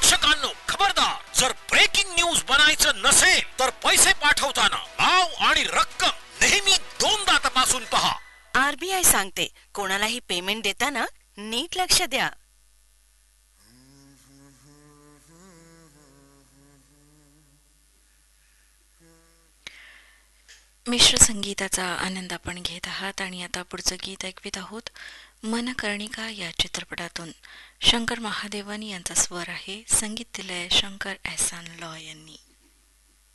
प्रेक्षकांनो खबरदार, जर breaking news बनायचं नसेल तर पैसे पाठवताना नाव आणि रक्कम नेहमी दोनदा तपासून पहा. आरबीआय सांगते, कोणालाही पेमेंट देताना नीट लक्ष द्या. मिश्र संगीताचा आनंद आपण घेत आहात आणि आता पुढचं गीत ऐकवीत आहोत. मनकर्णिका या चित्रपटातून. शंकर महादेवन यांचा स्वर आहे. संगीत दिलंय शंकर एहसान लॉय यांनी.